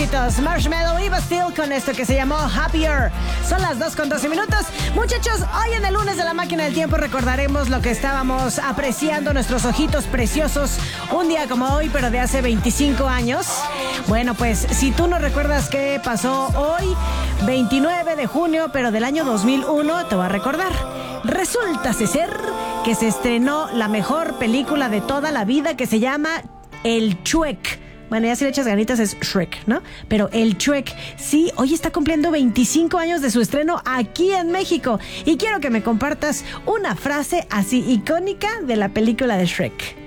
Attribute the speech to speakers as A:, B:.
A: éxitos. Marshmello y Bastille con esto que se llamó Happier. Son las 2:12 minutos. Muchachos, hoy en el lunes de la máquina del tiempo recordaremos lo que estábamos apreciando, nuestros ojitos preciosos, un día como hoy, pero de hace 25 años. Bueno, pues si tú no recuerdas qué pasó hoy, 29 de junio, pero del año 2001, te voy a recordar. Resulta ser que se estrenó la mejor película de toda la vida, que se llama El Shrek. Bueno, ya si le echas ganitas es Shrek, ¿no? Pero El Shrek, sí, hoy está cumpliendo 25 años de su estreno aquí en México. Y quiero que me compartas una frase así icónica de la película de Shrek.